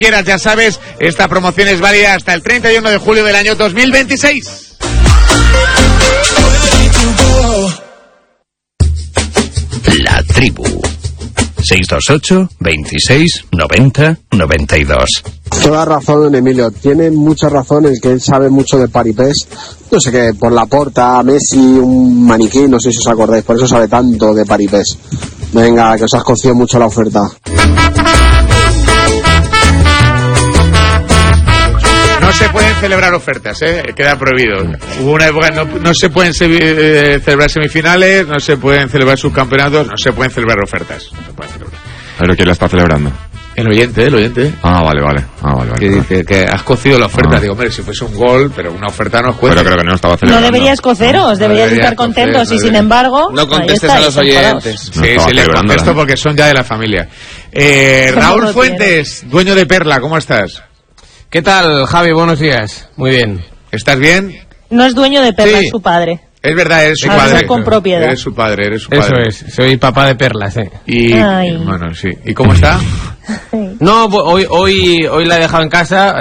Ya sabes, esta promoción es válida hasta el 31 de julio del año 2026. La Tribu 628 26 90 92. Toda razón, Emilio. Tiene mucha razón el que él sabe mucho de paripés. No sé qué, por Laporta, Messi, un maniquí, no sé si os acordáis, por eso sabe tanto de paripés. Venga, que os has cocido mucho la oferta. No se pueden celebrar ofertas, queda prohibido. Hubo una época, no se pueden celebrar semifinales, no se pueden celebrar subcampeonatos, no se pueden celebrar ofertas. No se pueden celebrar. ¿Pero quién la está celebrando? El oyente. Ah, vale. Que dice que has cocido la oferta. Digo, hombre, si fuese un gol, pero una oferta no es cuenta. Pero creo que no estaba celebrando. No deberías coceros, deberías estar contentos y sin embargo... No contestes a los oyentes. Sí, les contesto porque son ya de la familia. Raúl Fuentes, dueño de Perla, ¿cómo estás? ¿Qué tal, Javi? Buenos días. Muy bien. ¿Estás bien? No es dueño de Perla, Sí. es su padre. Es verdad, eres su padre. Con propiedad. Eres su padre. Eso es, soy papá de Perlas, Y Ay. bueno, sí. ¿Y cómo está? No, hoy la he dejado en casa,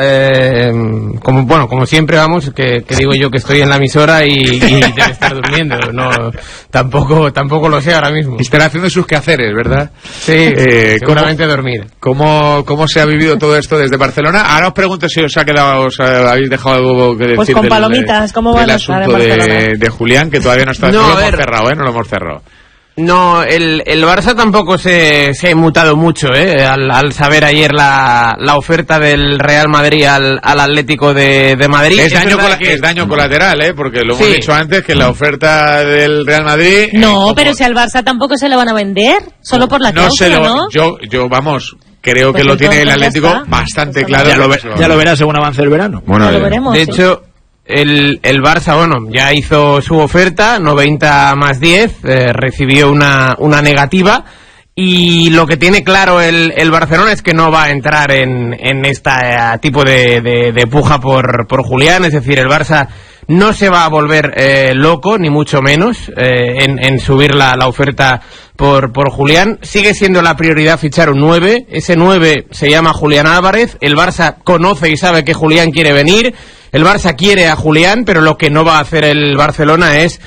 como siempre, vamos, que digo yo que estoy en la emisora y debe estar durmiendo. No, tampoco lo sé ahora mismo. Estará haciendo sus quehaceres, ¿verdad? Sí, seguramente dormir. ¿Cómo se ha vivido todo esto desde Barcelona? Ahora os pregunto si os habéis dejado algo que decir. Pues con palomitas, ¿cómo van del a estar asunto en Barcelona? de Julián, que todavía no está. No lo hemos cerrado. No, el Barça tampoco se ha inmutado mucho, al saber ayer la oferta del Real Madrid al Atlético de Madrid. Es daño colateral, porque lo hemos dicho antes, que la oferta del Real Madrid... No, pero si al Barça tampoco se le van a vender, solo por la cláusula, ¿no? Yo vamos... Creo Pues que lo tiene el entonces Atlético ya está. bastante claro. Ya lo verás según avance el verano. Bueno, Ya lo veremos. De sí. hecho, el Barça, ya hizo su oferta, 90 más 10, recibió una negativa, y lo que tiene claro el Barcelona es que no va a entrar en este tipo de puja por Julián. Es decir, el Barça no se va a volver loco, ni mucho menos, en subir la oferta por Julián. Sigue siendo la prioridad fichar un 9, ese 9 se llama Julián Álvarez. El Barça conoce y sabe que Julián quiere venir. El Barça quiere a Julián, pero lo que no va a hacer el Barcelona es,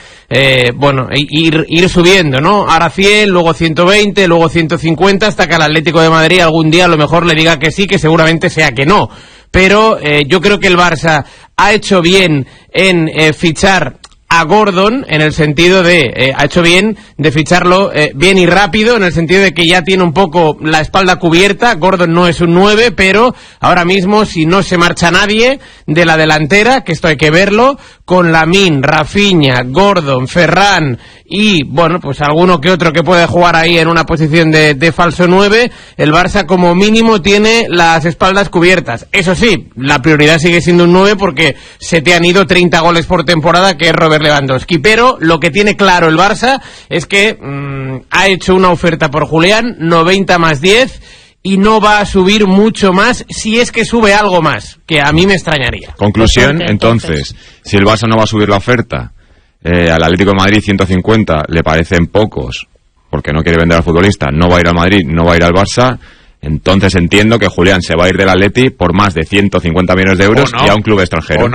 ir subiendo, ¿no? Ahora 100, luego 120, luego 150, hasta que al Atlético de Madrid algún día a lo mejor le diga que sí, que seguramente sea que no. Pero yo creo que el Barça ha hecho bien en fichar a Gordon, en el sentido de ha hecho bien de ficharlo bien y rápido, en el sentido de que ya tiene un poco la espalda cubierta. Gordon no es un 9, pero ahora mismo, si no se marcha nadie de la delantera, que esto hay que verlo, con Lamine, Rafinha, Gordon, Ferran y pues alguno que otro que puede jugar ahí en una posición de falso 9, el Barça como mínimo tiene las espaldas cubiertas. Eso sí, la prioridad sigue siendo un 9 porque se te han ido 30 goles por temporada, que es Robert Lewandowski. Pero lo que tiene claro el Barça es que ha hecho una oferta por Julián, 90 más 10, y no va a subir mucho más, si es que sube algo más, que a mí me extrañaría. Conclusión, entonces, si el Barça no va a subir la oferta, al Atlético de Madrid 150 le parecen pocos, porque no quiere vender al futbolista, no va a ir al Madrid, no va a ir al Barça. Entonces entiendo que Julián se va a ir del Atleti por más de 150 millones de euros y a un club extranjero.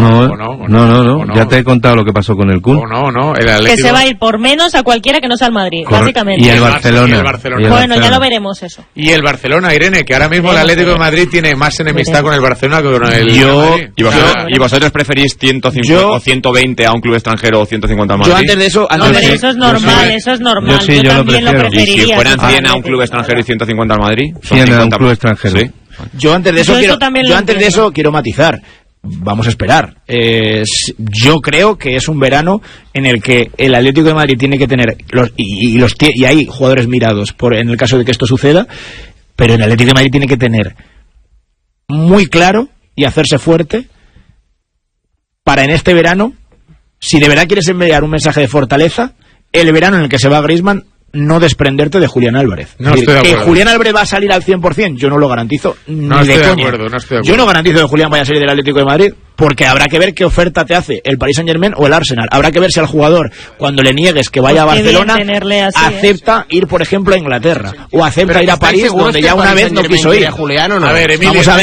No. Ya te he contado lo que pasó con el Kun. El Atlético... Que se va a ir por menos a cualquiera que no sea al Madrid, básicamente. Y el Barcelona. Bueno, ya lo veremos eso. Y el Barcelona, Irene, que ahora mismo el Atlético de Madrid tiene más enemistad con el Barcelona que con el Madrid. ¿Y vosotros preferís 150 o 120 a un club extranjero o 150 al Madrid? Yo antes de eso... Eso es normal. Yo también lo preferiría. ¿Y si fueran 100 a un club extranjero y 150 al Madrid? 100 a un club extranjero. Sí. Yo antes de eso quiero matizar. Vamos a esperar. Yo creo que es un verano en el que el Atlético de Madrid tiene que tener y hay jugadores mirados en el caso de que esto suceda, pero el Atlético de Madrid tiene que tener muy claro y hacerse fuerte para en este verano, si de verdad quieres enviar un mensaje de fortaleza, el verano en el que se va Griezmann no desprenderte de Julián Álvarez. No estoy de acuerdo. Que Julián Álvarez va a salir al 100%, yo no lo garantizo. No estoy de acuerdo. Yo no garantizo que Julián vaya a salir del Atlético de Madrid, porque habrá que ver qué oferta te hace el Paris Saint-Germain o el Arsenal. Habrá que ver si al jugador, cuando le niegues que vaya a Barcelona, acepta ir, por ejemplo, a Inglaterra, o acepta ir a París, donde ya una vez no quiso ir. Julián, ¿o no? A ver, Emilio, vamos a ver.